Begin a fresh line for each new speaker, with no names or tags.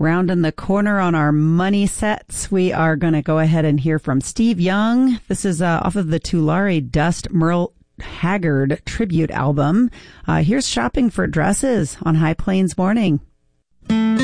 Rounding the corner on our money sets, we are going to go ahead and hear from Steve Young. This is off of the Tulare Dust Merle Haggard tribute album. Here's Shopping for Dresses on High Plains Morning.